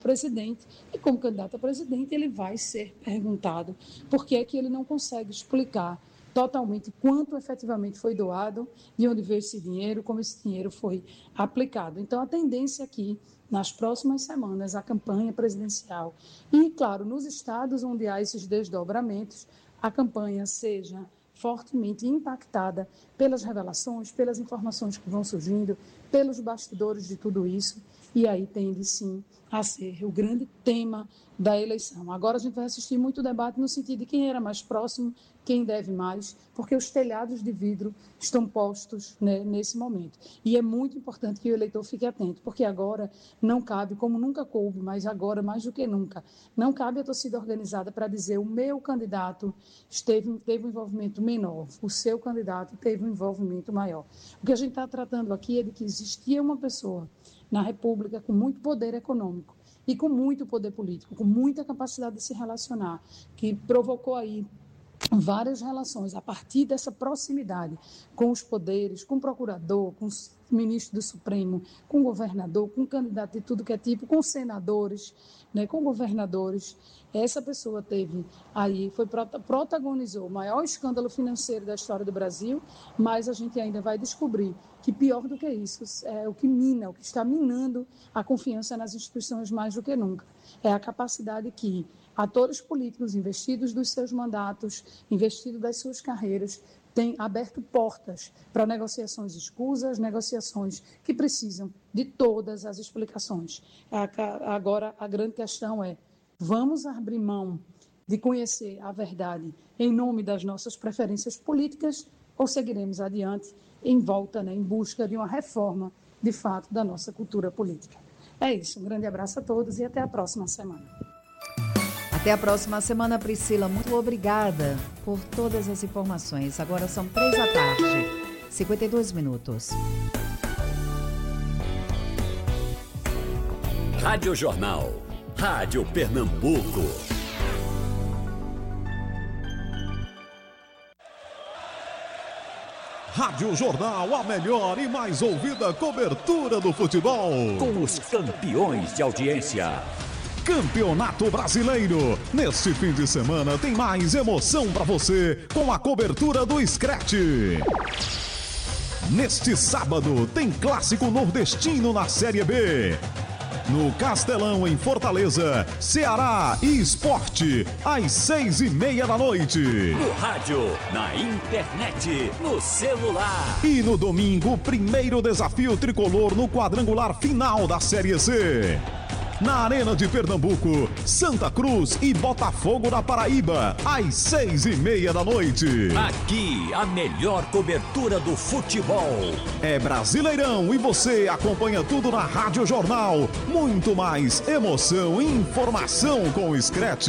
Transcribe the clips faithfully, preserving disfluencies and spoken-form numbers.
presidente, e como candidato a presidente ele vai ser perguntado por que é que ele não consegue explicar totalmente quanto efetivamente foi doado, de onde veio esse dinheiro, como esse dinheiro foi aplicado. Então, a tendência aqui, nas próximas semanas, a campanha presidencial e, claro, nos estados onde há esses desdobramentos, a campanha seja fortemente impactada pelas revelações, pelas informações que vão surgindo, pelos bastidores de tudo isso, e aí tende, sim, a ser o grande tema da eleição. Agora a gente vai assistir muito debate no sentido de quem era mais próximo, quem deve mais, porque os telhados de vidro estão postos, né, nesse momento. E é muito importante que o eleitor fique atento, porque agora não cabe, como nunca coube, mas agora mais do que nunca, não cabe a torcida organizada para dizer o meu candidato esteve, teve um envolvimento menor, o seu candidato teve um envolvimento maior. O que a gente está tratando aqui é de que existia uma pessoa na República com muito poder econômico e com muito poder político, com muita capacidade de se relacionar, que provocou aí várias relações a partir dessa proximidade com os poderes, com o procurador, com os ministro do Supremo, com o governador, com o candidato de tudo que é tipo, com senadores, né, com governadores. Essa pessoa teve aí, foi protagonizou o maior escândalo financeiro da história do Brasil, mas a gente ainda vai descobrir que pior do que isso, é o que mina, o que está minando a confiança nas instituições mais do que nunca. É a capacidade que atores políticos investidos dos seus mandatos, investidos das suas carreiras, têm aberto portas para negociações escusas, negociações que precisam de todas as explicações. Agora, a grande questão é, vamos abrir mão de conhecer a verdade em nome das nossas preferências políticas ou seguiremos adiante em volta, né, em busca de uma reforma, de fato, da nossa cultura política? É isso, um grande abraço a todos e até a próxima semana. Até a próxima semana, Priscila. Muito obrigada por todas as informações. Agora são três da tarde, cinquenta e dois minutos. Rádio Jornal. Rádio Pernambuco. Rádio Jornal, a melhor e mais ouvida cobertura do futebol. Com os campeões de audiência. Campeonato Brasileiro. Neste fim de semana tem mais emoção para você com a cobertura do Scratch. Neste sábado tem Clássico Nordestino na Série B. No Castelão, em Fortaleza, Ceará e Sport, às seis e meia da noite. No rádio, na internet, no celular. E no domingo, primeiro desafio tricolor no quadrangular final da Série C. Na Arena de Pernambuco, Santa Cruz e Botafogo da Paraíba, às seis e meia da noite. Aqui, a melhor cobertura do futebol. É Brasileirão e você acompanha tudo na Rádio Jornal. Muito mais emoção e informação com o Scratch.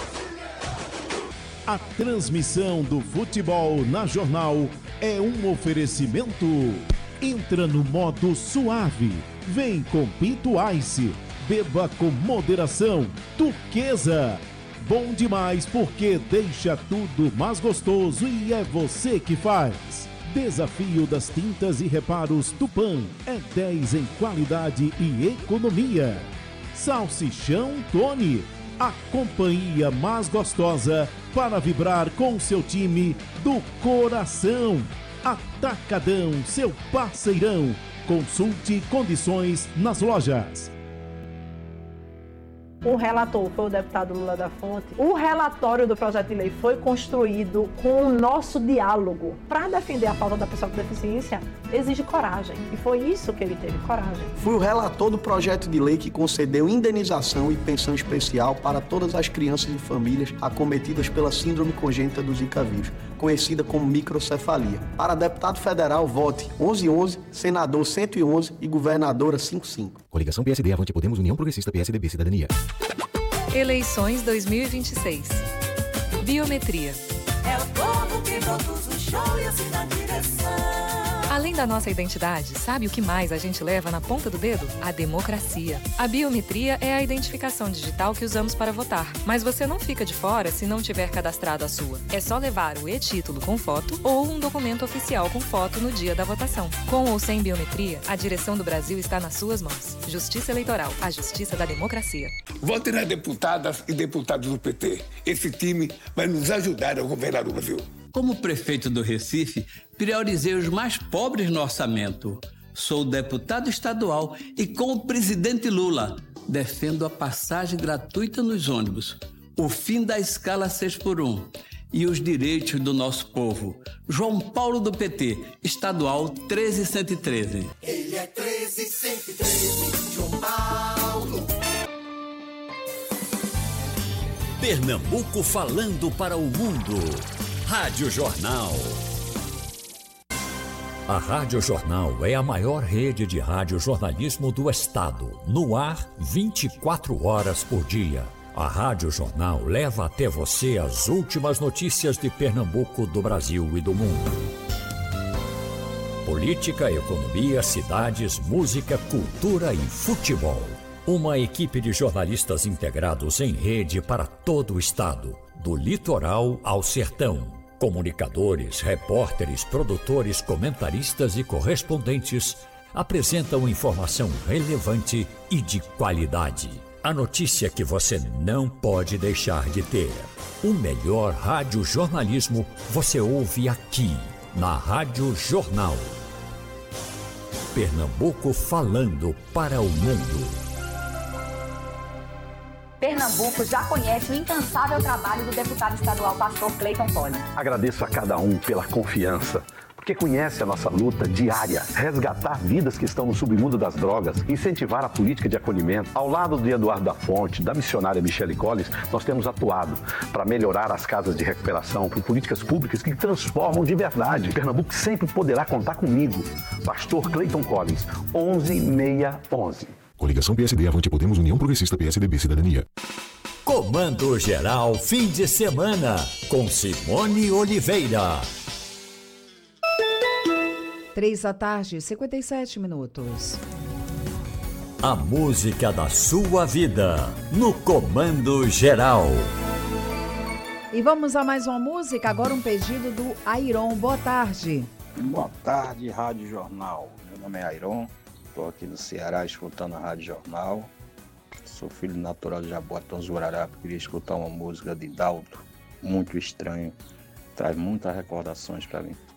A transmissão do futebol na Jornal é um oferecimento. Entra no modo suave. Vem com Pinto Ice. Beba com moderação. Turquesa. Bom demais porque deixa tudo mais gostoso e é você que faz. Desafio das tintas e reparos Tupã. É dez em qualidade e economia. Salsichão Tony. A companhia mais gostosa para vibrar com seu time do coração. Atacadão, seu parceirão. Consulte condições nas lojas. O relator foi o deputado Lula da Fonte. O relatório do projeto de lei foi construído com o nosso diálogo. Para defender a pauta da pessoa com deficiência, exige coragem. E foi isso que ele teve, coragem. Fui o relator do projeto de lei que concedeu indenização e pensão especial para todas as crianças e famílias acometidas pela síndrome congênita do Zika vírus, conhecida como microcefalia. Para deputado federal, vote onze onze, senador cento e onze e governadora cinquenta e cinco. Coligação P S D, Avante Podemos, União Progressista, P S D B, Cidadania. Eleições dois mil e vinte e seis. Biometria. É o povo que produz o show e assim na direção. Além da nossa identidade, sabe o que mais a gente leva na ponta do dedo? A democracia. A biometria é a identificação digital que usamos para votar, mas você não fica de fora se não tiver cadastrado a sua. É só levar o e-título com foto ou um documento oficial com foto no dia da votação. Com ou sem biometria, a direção do Brasil está nas suas mãos. Justiça Eleitoral, a justiça da democracia. Vote nas deputadas e deputados do P T. Esse time vai nos ajudar a governar o Brasil. Como prefeito do Recife, priorizei os mais pobres no orçamento. Sou deputado estadual e, com o presidente Lula, defendo a passagem gratuita nos ônibus, o fim da escala seis por um e os direitos do nosso povo. João Paulo do P T, estadual treze cento e treze. Ele é treze cento e treze, João Paulo. Pernambuco falando para o mundo. Rádio Jornal. A Rádio Jornal é a maior rede de radiojornalismo do estado, no ar vinte e quatro horas por dia. A Rádio Jornal leva até você as últimas notícias de Pernambuco, do Brasil e do mundo. Política, economia, cidades, música, cultura e futebol. Uma equipe de jornalistas integrados em rede para todo o estado, do litoral ao sertão. Comunicadores, repórteres, produtores, comentaristas e correspondentes apresentam informação relevante e de qualidade. A notícia que você não pode deixar de ter. O melhor radiojornalismo você ouve aqui, na Rádio Jornal. Pernambuco falando para o mundo. Pernambuco já conhece o incansável trabalho do deputado estadual pastor Clayton Collins. Agradeço a cada um pela confiança, porque conhece a nossa luta diária, resgatar vidas que estão no submundo das drogas, incentivar a política de acolhimento. Ao lado de Eduardo da Fonte, da missionária Michele Collins, nós temos atuado para melhorar as casas de recuperação, por políticas públicas que transformam de verdade. Pernambuco sempre poderá contar comigo. Pastor Clayton Collins, onze seiscentos e onze. Coligação P S D, Avante Podemos, União Progressista, P S D B, Cidadania. Comando Geral, fim de semana, com Simone Oliveira. Três da tarde, cinquenta e sete minutos. A música da sua vida, no Comando Geral. E vamos a mais uma música, agora um pedido do Airon. Boa tarde. Boa tarde, Rádio Jornal. Meu nome é Airon. Estou aqui no Ceará escutando a Rádio Jornal. Sou filho natural de Jaboatão dos Guararapes. Queria escutar uma música de Dalto, Muito Estranho. Traz muitas recordações para mim.